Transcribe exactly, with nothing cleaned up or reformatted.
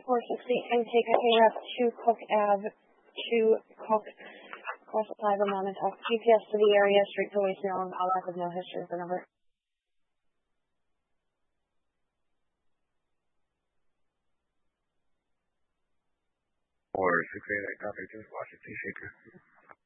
four sixty intake at A R E F to Cook Ave to Cook, Cross Plaza, Montauk. G P S to the area, street to voicemail, and call with no history for number. four six eight, copy, just Washington Shaker.